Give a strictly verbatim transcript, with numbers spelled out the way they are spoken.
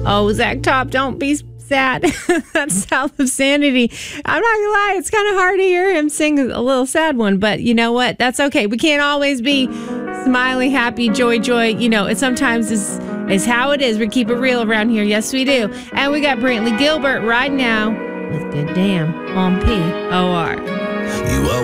Oh, Zach Top, don't be sad. That's South of Sanity. I'm not gonna lie, it's kind of hard to hear him sing a little sad one, but you know what? That's okay. We can't always be smiley, happy, joy, joy. You know, it sometimes is is how it is. We keep it real around here. Yes, we do. And we got Brantley Gilbert right now with Good Damn on P O R. You